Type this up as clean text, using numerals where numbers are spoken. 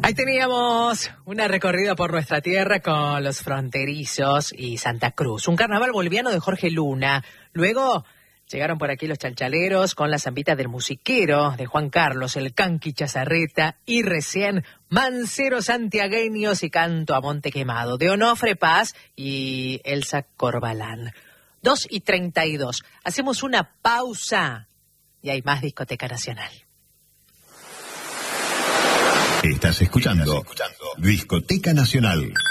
Ahí teníamos una recorrida por nuestra tierra con los fronterizos y Santa Cruz. Un carnaval boliviano de Jorge Luna. Luego llegaron por aquí los chalchaleros con la zambita del musiquero de Juan Carlos, el canqui Chazarreta y recién manceros santiagueños y canto a Monte Quemado de Onofre Paz y Elsa Corbalán. 2:32. Hacemos una pausa y hay más Discoteca Nacional. Estás escuchando Discoteca Nacional.